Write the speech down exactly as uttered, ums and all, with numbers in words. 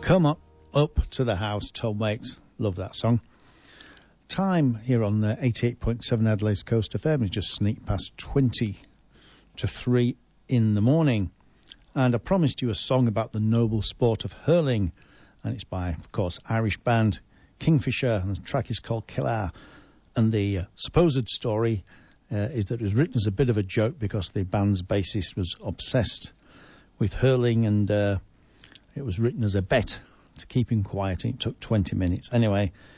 Come Up, Up to the House, Tom Waits. Love that song. Time here on the eighty-eight point seven Adelaide's Coast F M is just sneak past twenty to three in the morning. And I promised you a song about the noble sport of hurling. And it's by, of course, Irish band Kingfisher. And the track is called Killer. And the uh, supposed story uh, is that it was written as a bit of a joke because the band's bassist was obsessed with hurling, and uh, it was written as a bet to keep him quiet. It took twenty minutes. Anyway,